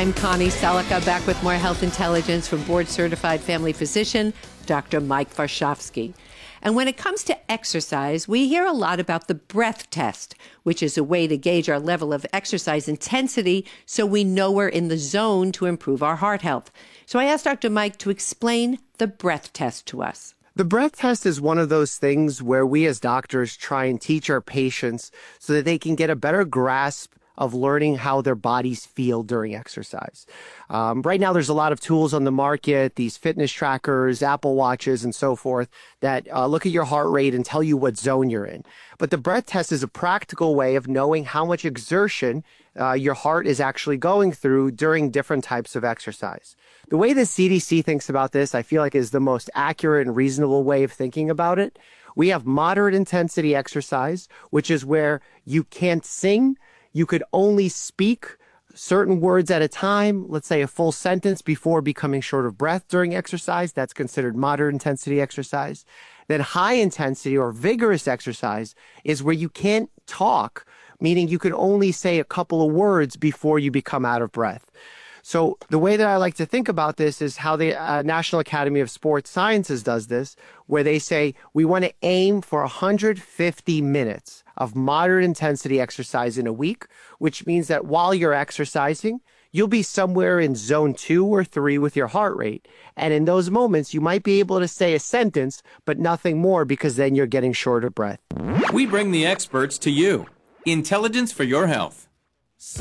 I'm Connie Selica, back with more health intelligence from board-certified family physician, Dr. Mike Varshavsky. And when it comes to exercise, we hear a lot about the breath test, which is a way to gauge our level of exercise intensity so we know we're in the zone to improve our heart health. So I asked Dr. Mike to explain the breath test to us. The breath test is one of those things where we as doctors try and teach our patients so that they can get a better grasp of learning how their bodies feel during exercise. Right now, there's a lot of tools on the market, these fitness trackers, Apple Watches, and so forth, that look at your heart rate and tell you what zone you're in. But the breath test is a practical way of knowing how much exertion your heart is actually going through during different types of exercise. The way the CDC thinks about this, I feel like, is the most accurate and reasonable way of thinking about it. We have moderate intensity exercise, which is where you can't sing. You could only speak certain words at a time, let's say a full sentence before becoming short of breath during exercise. That's considered moderate intensity exercise. Then high intensity or vigorous exercise is where you can't talk, meaning you can only say a couple of words before you become out of breath. So the way that I like to think about this is how the National Academy of Sports Sciences does this, where they say we want to aim for 150 minutes of moderate intensity exercise in a week, which means that while you're exercising, you'll be somewhere in zone 2 or 3 with your heart rate. And in those moments, you might be able to say a sentence, but nothing more, because then you're getting short of breath. We bring the experts to you. Intelligence for your health.